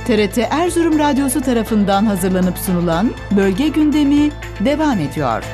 TRT Erzurum Radyosu tarafından hazırlanıp sunulan Bölge Gündemi devam ediyor.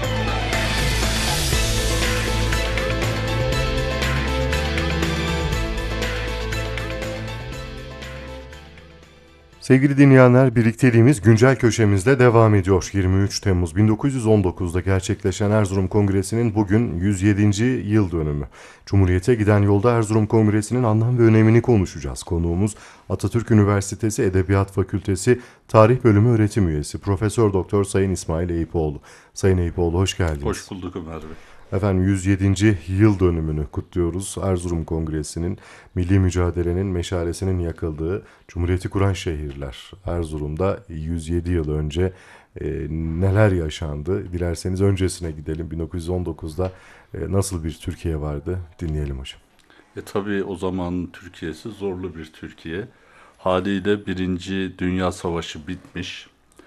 Sevgili dinleyenler, birlikteliğimiz güncel köşemizde devam ediyor. 23 Temmuz 1919'da gerçekleşen Erzurum Kongresi'nin bugün 107. yıl dönümü. Cumhuriyete giden yolda Erzurum Kongresi'nin anlam ve önemini konuşacağız. Konuğumuz Atatürk Üniversitesi Edebiyat Fakültesi Tarih Bölümü öğretim üyesi Profesör Doktor Sayın İsmail Eyüpoğlu. Sayın Eyüpoğlu, hoş geldiniz. Hoş bulduk Ömer Bey. Efendim, 107. yıl dönümünü kutluyoruz. Erzurum Kongresi'nin, milli mücadelenin meşalesinin yakıldığı, Cumhuriyeti kuran şehirler. Erzurum'da 107 yıl önce neler yaşandı? Dilerseniz öncesine gidelim. 1919'da nasıl bir Türkiye vardı? Dinleyelim hocam. Tabii o zaman Türkiye'si zorlu bir Türkiye. Haliyle Birinci Dünya Savaşı bitmiş.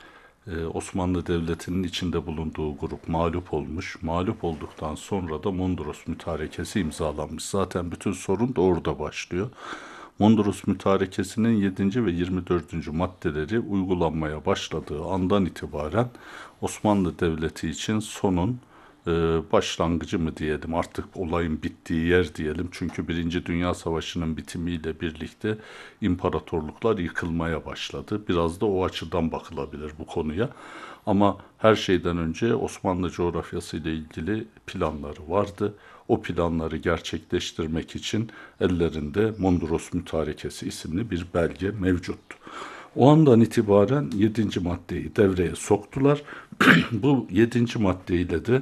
Osmanlı Devleti'nin içinde bulunduğu grup mağlup olmuş. Mağlup olduktan sonra da Mondros Mütarekesi imzalanmış. Zaten bütün sorun da orada başlıyor. Mondros Mütarekesi'nin 7. ve 24. maddeleri uygulanmaya başladığı andan itibaren Osmanlı Devleti için sonun başlangıcı mı diyelim, artık olayın bittiği yer diyelim. Çünkü Birinci Dünya Savaşı'nın bitimiyle birlikte imparatorluklar yıkılmaya başladı. Biraz da o açıdan bakılabilir bu konuya. Ama her şeyden önce Osmanlı coğrafyası ile ilgili planları vardı. O planları gerçekleştirmek için ellerinde Mondros Mütarekesi isimli bir belge mevcuttu. O andan itibaren 7. maddeyi devreye soktular. Bu 7. maddeyle de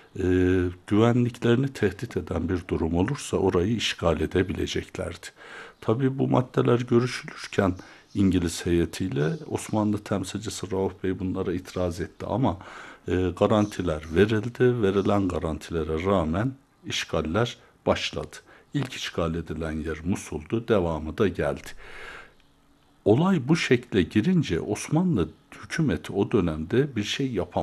güvenliklerini tehdit eden bir durum olursa orayı işgal edebileceklerdi. Tabii bu maddeler görüşülürken İngiliz heyetiyle Osmanlı temsilcisi Rauf Bey bunlara itiraz etti ama garantiler verildi. Verilen garantilere rağmen işgaller başladı. İlk işgal edilen yer Musul'du, devamı da geldi. Olay bu şekle girince Osmanlı hükümeti o dönemde bir şey yapamadı.